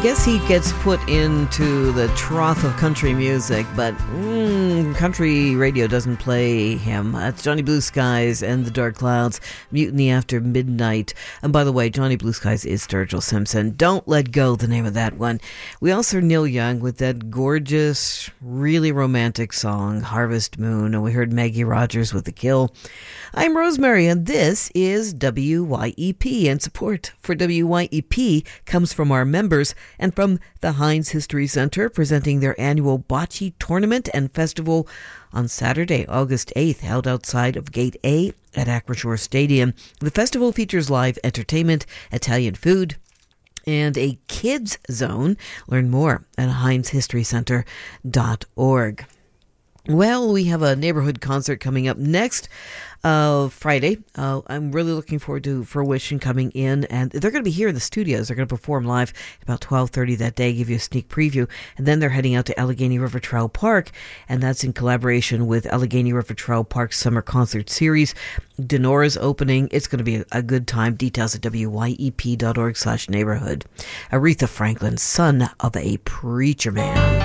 guess he gets put into the trough of country music, but country radio doesn't play him. That's Johnny Blue Skies and the Dark Clouds, Mutiny After Midnight. And by the way, Johnny Blue Skies is Sturgill Simpson. Don't Let Go, the name of that one. We also heard Neil Young with that gorgeous, really romantic song, Harvest Moon. And we heard Maggie Rogers with The Kill. I'm Rosemary, and this is WYEP. And support for WYEP comes from our members and from the Heinz History Center, presenting their annual Bocce Tournament and Festival on Saturday, August 8th, held outside of Gate A at Acrisure Stadium. The festival features live entertainment, Italian food, and a kids zone. Learn more at heinzhistorycenter.org. Well, we have a neighborhood concert coming up next Friday. I'm really looking forward to Fruition coming in, and they're going to be here in the studios. They're going to perform live at about 12:30 that day, give you a sneak preview, and then they're heading out to Allegheny River Trail Park, and that's in collaboration with Allegheny River Trail Park's Summer Concert Series. Denora's opening. It's going to be a good time. Details at wyep.org/neighborhood. Aretha Franklin, Son of a Preacher Man.